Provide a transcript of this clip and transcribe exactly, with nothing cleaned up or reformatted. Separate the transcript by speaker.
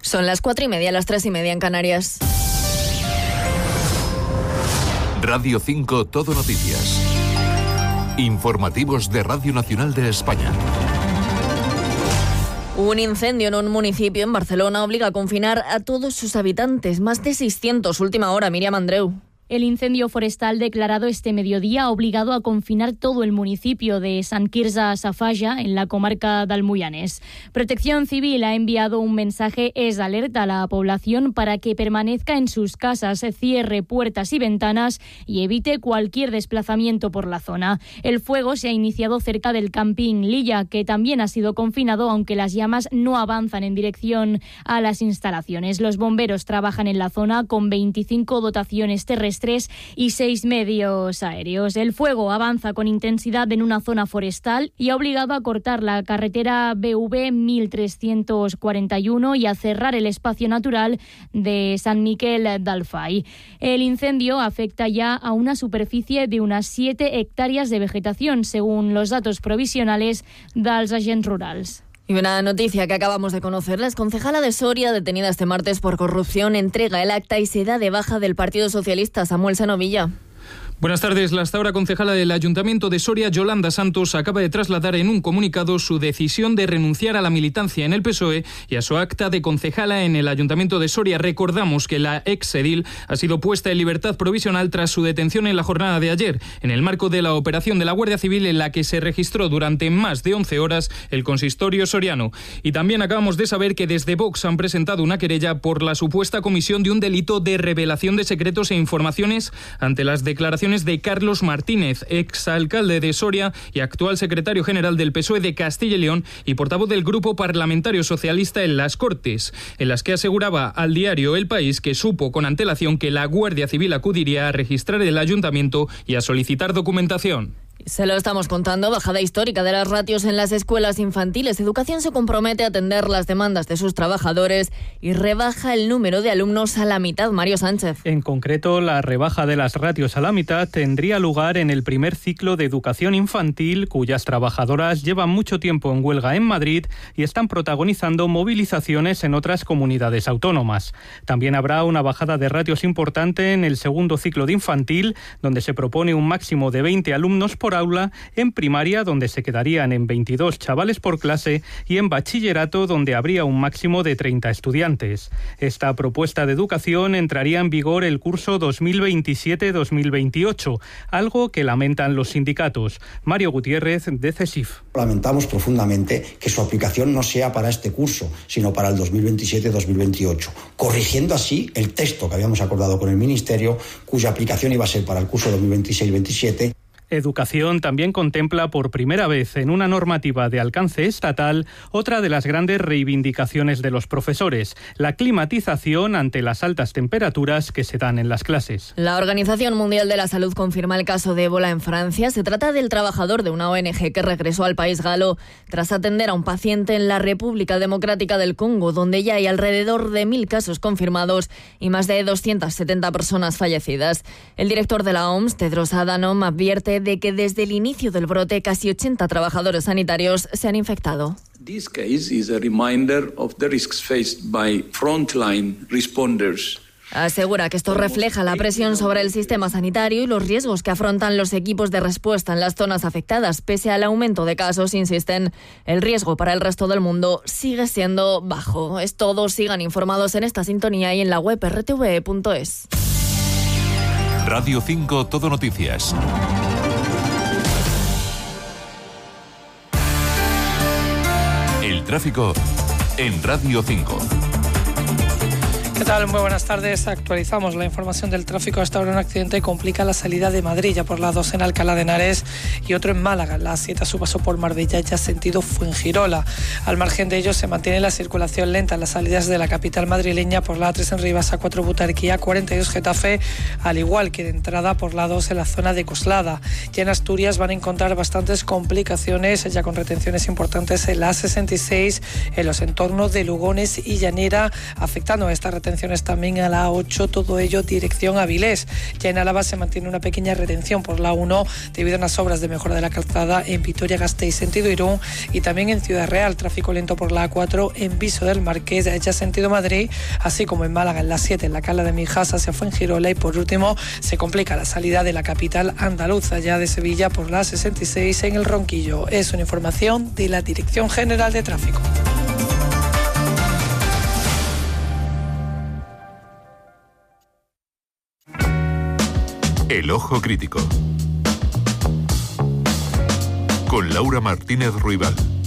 Speaker 1: Son las cuatro y media, las tres y media en Canarias.
Speaker 2: Radio cinco Todo Noticias. Informativos de Radio Nacional de España.
Speaker 1: Un incendio en un municipio en Barcelona obliga a confinar a todos sus habitantes. Más de seiscientos. Última hora, Miriam Andreu.
Speaker 3: El incendio forestal declarado este mediodía ha obligado a confinar todo el municipio de Sant Quirze Safaja, en la comarca del Moianès. Protección Civil ha enviado un mensaje es alerta a la población para que permanezca en sus casas, cierre puertas y ventanas y evite cualquier desplazamiento por la zona. El fuego se ha iniciado cerca del camping Lilla, que también ha sido confinado, aunque las llamas no avanzan en dirección a las instalaciones. Los bomberos trabajan en la zona con veinticinco dotaciones terrestres y seis medios aéreos. El fuego avanza con intensidad en una zona forestal y ha obligado a cortar la carretera B V mil trescientos cuarenta y uno y a cerrar el espacio natural de Sant Miquel del Fai. El incendio afecta ya a una superficie de unas siete hectáreas de vegetación, según los datos provisionales dels agents rurals.
Speaker 1: Y una noticia que acabamos de conocer: la concejala de Soria, detenida este martes por corrupción, entrega el acta y se da de baja del Partido Socialista. Samuel Senovilla.
Speaker 4: Buenas tardes. La hasta ahora concejala del Ayuntamiento de Soria, Yolanda Santos, acaba de trasladar en un comunicado su decisión de renunciar a la militancia en el P S O E y a su acta de concejala en el Ayuntamiento de Soria. Recordamos que la ex edil ha sido puesta en libertad provisional tras su detención en la jornada de ayer, en el marco de la operación de la Guardia Civil en la que se registró durante más de once horas el consistorio soriano. Y también acabamos de saber que desde Vox han presentado una querella por la supuesta comisión de un delito de revelación de secretos e informaciones ante las declaraciones de Carlos Martínez, exalcalde de Soria y actual secretario general del P S O E de Castilla y León y portavoz del Grupo Parlamentario Socialista en las Cortes, en las que aseguraba al diario El País que supo con antelación que la Guardia Civil acudiría a registrar el ayuntamiento y a solicitar documentación.
Speaker 1: Se lo estamos contando. Bajada histórica de las ratios en las escuelas infantiles. Educación se compromete a atender las demandas de sus trabajadores y rebaja el número de alumnos a la mitad. Mario Sánchez.
Speaker 5: En concreto, la rebaja de las ratios a la mitad tendría lugar en el primer ciclo de educación infantil, cuyas trabajadoras llevan mucho tiempo en huelga en Madrid y están protagonizando movilizaciones en otras comunidades autónomas. También habrá una bajada de ratios importante en el segundo ciclo de infantil, donde se propone un máximo de veinte alumnos por aula, en primaria, donde se quedarían en veintidós chavales por clase, y en bachillerato, donde habría un máximo de treinta estudiantes. Esta propuesta de educación entraría en vigor el curso dos mil veintisiete dos mil veintiocho, algo que lamentan los sindicatos. Mario Gutiérrez, de CESIF.
Speaker 6: Lamentamos profundamente que su aplicación no sea para este curso, sino para el dos mil veintisiete dos mil veintiocho, corrigiendo así el texto que habíamos acordado con el Ministerio, cuya aplicación iba a ser para el curso dos mil veintiséis veintisiete.
Speaker 5: Educación también contempla por primera vez en una normativa de alcance estatal otra de las grandes reivindicaciones de los profesores, la climatización ante las altas temperaturas que se dan en las clases.
Speaker 1: La Organización Mundial de la Salud confirma el caso de ébola en Francia. Se trata del trabajador de una O N G que regresó al país galo tras atender a un paciente en la República Democrática del Congo, donde ya hay alrededor de mil casos confirmados y más de doscientas setenta personas fallecidas. El director de la O M S, Tedros Adhanom, advierte de que desde el inicio del brote casi ochenta trabajadores sanitarios se han infectado.
Speaker 7: This case is a reminder of the risks faced by frontline responders.
Speaker 1: Asegura que esto refleja la presión sobre el sistema sanitario y los riesgos que afrontan los equipos de respuesta en las zonas afectadas. Pese al aumento de casos, insisten, el riesgo para el resto del mundo sigue siendo bajo. Es todo. Sigan informados en esta sintonía y en la web erre te ve punto es.
Speaker 2: Radio cinco Todo Noticias. El tráfico en Radio cinco.
Speaker 8: ¿Qué tal? Muy buenas tardes. Actualizamos la información del tráfico. Hasta ahora un accidente complica la salida de Madrid, ya por la dos en Alcalá de Henares y otro en Málaga, la siete a su paso por Marbella, ya sentido Fuengirola. Al margen de ello se mantiene la circulación lenta en las salidas de la capital madrileña por la A tres en Rivas, A cuatro Butarquía, cuarenta y dos Getafe, al igual que de entrada por la dos en la zona de Coslada. Y en Asturias van a encontrar bastantes complicaciones, ya con retenciones importantes en la A sesenta y seis, en los entornos de Lugones y Llanera, afectando a esta retención retenciones también a la A ocho, todo ello dirección Avilés. Ya en Álava se mantiene una pequeña retención por la A uno debido a unas obras de mejora de la calzada en Vitoria-Gasteiz sentido Irún y también en Ciudad Real, tráfico lento por la A cuatro en Viso del Marqués ya sentido Madrid, así como en Málaga en la siete en la Cala de Mijas hacia Fuengirola y por último se complica la salida de la capital andaluza ya de Sevilla por la sesenta y seis en el Ronquillo. Es una información de la Dirección General de Tráfico.
Speaker 2: El Ojo Crítico con Laura Martínez Ruibal.